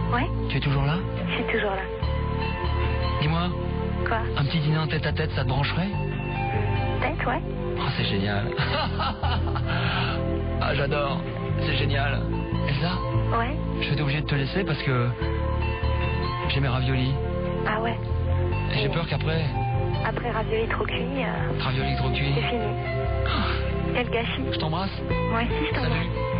Ouais. Tu es toujours là? Je suis toujours là. Dis-moi, Quoi? un petit dîner en tête-à-tête, ça te brancherait? Peut-être, ouais. Oh, c'est génial. Ah, j'adore. C'est génial. Elsa, Ouais. je vais être obligé de te laisser parce que j'ai mes raviolis. Ah ouais. Et j'ai peur qu'après, Après ravioli trop cuit, raviolis trop cuits. c'est fini. Quel gâchis. Je t'embrasse. Moi aussi, je t'embrasse. Salut.